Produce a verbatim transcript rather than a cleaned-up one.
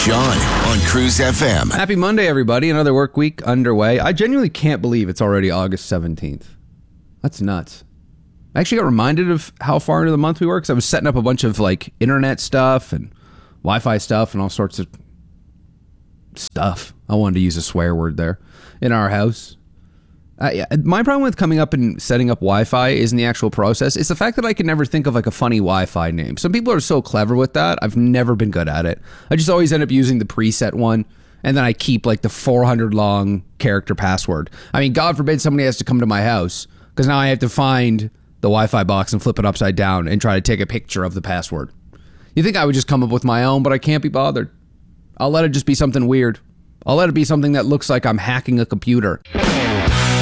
Sean on Cruise F M. Happy Monday, everybody. Another work week underway. I genuinely can't believe it's already August seventeenth. That's nuts. I actually got reminded of how far into the month we were because I was setting up a bunch of like internet stuff and Wi-Fi stuff and all sorts of stuff. I wanted to use a swear word there in our house. Uh, my problem with coming up and setting up Wi-Fi isn't the actual process. It's the fact that I can never think of like a funny Wi-Fi name. Some people are so clever with that. I've never been good at it. I just always end up using the preset one, and then I keep like the four hundred long character password. I mean, God forbid somebody has to come to my house, because now I have to find the Wi-Fi box and flip it upside down and try to take a picture of the password. You think I would just come up with my own, but I can't be bothered. I'll let it just be something weird. I'll let it be something that looks like I'm hacking a computer.